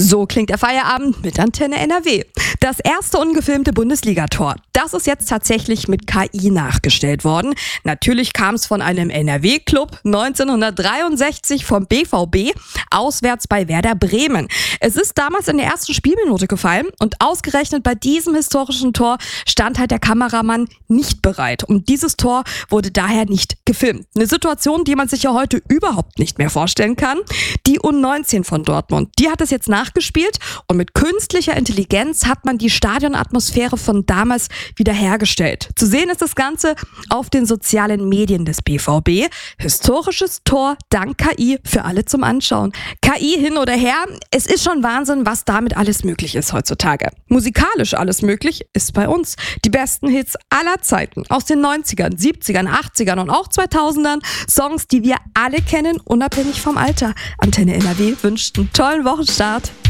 So klingt der Feierabend mit Antenne NRW. Das erste ungefilmte Bundesligator, das ist jetzt tatsächlich mit KI nachgestellt worden. Natürlich kam es von einem NRW-Club 1963 vom BVB, auswärts bei Werder Bremen. Es ist damals in der ersten Spielminute gefallen und ausgerechnet bei diesem historischen Tor stand halt der Kameramann nicht bereit. Und dieses Tor wurde daher nicht gefilmt. Eine Situation, die man sich ja heute überhaupt nicht mehr vorstellen kann. Die U19 von Dortmund, die hat es jetzt nachgespielt und mit künstlicher Intelligenz hat man die Stadionatmosphäre von damals wiederhergestellt. Zu sehen ist das Ganze auf den sozialen Medien des BVB. Historisches Tor dank KI für alle zum Anschauen. KI hin oder her, es ist schon Wahnsinn, was damit alles möglich ist heutzutage. Musikalisch alles möglich ist bei uns. Die besten Hits aller Zeiten aus den 90ern, 70ern, 80ern und auch 2000ern. Songs, die wir alle kennen, unabhängig vom Alter. Antenne NRW wünscht einen tollen Wochenstart.